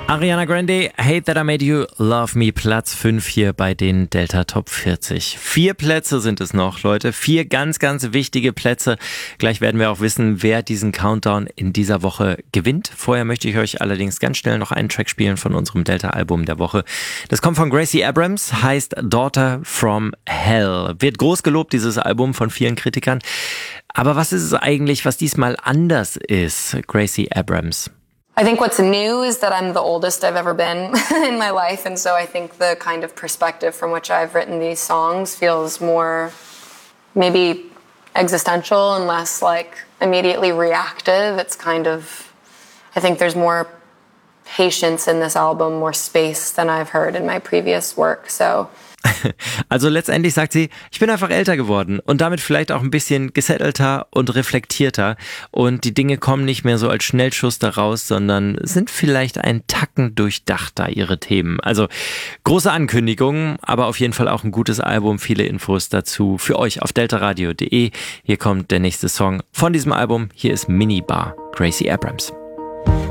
Ariana Grande, Hate That I Made You, Love Me, Platz 5 hier bei den Delta Top 40. 4 Plätze sind es noch, Leute. 4 ganz, ganz wichtige Plätze. Gleich werden wir auch wissen, wer diesen Countdown in dieser Woche gewinnt. Vorher möchte ich euch allerdings ganz schnell noch einen Track spielen von unserem Delta-Album der Woche. Das kommt von Gracie Abrams, heißt Daughter from Hell. Wird groß gelobt, dieses Album, von vielen Kritikern. Aber was ist es eigentlich, was diesmal anders ist, Gracie Abrams? I think what's new is that I'm the oldest I've ever been in my life, and so I think the kind of perspective from which I've written these songs feels more maybe existential and less like immediately reactive. It's kind of, I think there's more patience in this album, more space than I've heard in my previous work, so... Also letztendlich sagt sie, ich bin einfach älter geworden und damit vielleicht auch ein bisschen gesettelter und reflektierter und die Dinge kommen nicht mehr so als Schnellschuss da raus, sondern sind vielleicht ein Tacken durchdachter, ihre Themen. Also große Ankündigungen, aber auf jeden Fall auch ein gutes Album, viele Infos dazu für euch auf deltaradio.de. Hier kommt der nächste Song von diesem Album, hier ist Minibar, Gracie Abrams.